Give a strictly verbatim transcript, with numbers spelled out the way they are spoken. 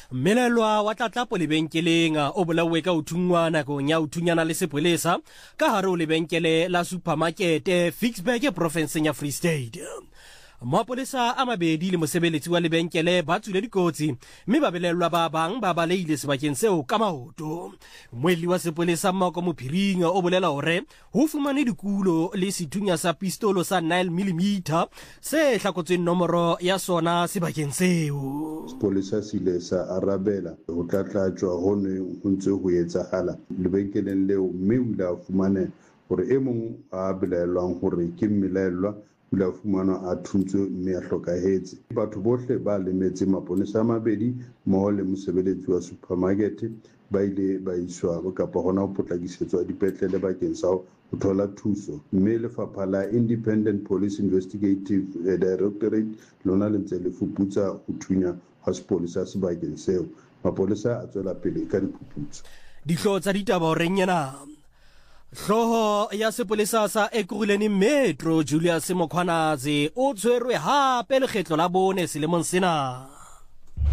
Melelwa wa tlatlapo lebenkeleng o bolauwe ka uthungwa nakong ya uthunyana le sepolesa ka hare ho lebenkele la supermarket Ficksburg provinseng ya Free State. Mapolesa a mabedi le mosebeletsi wa lebenkele ba tswile dikotsi mme ba belellwa ba bang ba baleile sebakeng seo ka maoto. Moeli wa sepolesa Mmako Mophiring o bolela hore ho fumane dikulo le sethunya sa pistolo sa nine millimeter se hlakotsweng nomoro ya sona sebakeng seo. Sepolesa se ile sa arabela ho tlatlatswa ho ne ho ntse ho etsahala lebenkeleng leo mme o ile a fumane hore e mong a belellwang hore ke mmelaelwa la fumana a thuntse mme a hlokahetse. Batho bohle ba lemetse maponesa a mabedi mmoho le mosebeletsi wa supermarket ba ile ba iswa kapa hona ho potlakisetswa dipetlele bakeng sa ho thola thuso. Mme lefapha la Independent Police Investigative Directorate lona le ntse le fuputsa ho thunya ha sepolesa sebakeng seo. Mapolesa a tswela pele ka diphuputso. Dihlo tsa ditaba o renyana. Hloho ya sepolesa sa Ekurhuleni Metro Julius Mokhwanazi o tshwerwe hape lekgetlo la bone selemong sena.